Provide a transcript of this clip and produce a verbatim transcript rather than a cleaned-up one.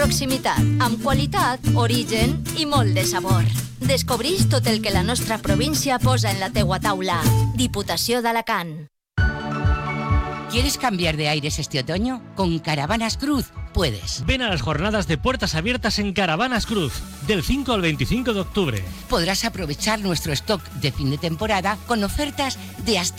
proximitat, amb qualitat, origen i molt de sabor. Descobreix tot el que la nostra província posa en la teua taula. Diputació d'Alacant. ¿Quieres cambiar de aires este otoño? Con Caravanas Cruz puedes. Ven a las jornadas de puertas abiertas en Caravanas Cruz, del cinco al veinticinco de octubre. Podrás aprovechar nuestro stock de fin de temporada con ofertas de hasta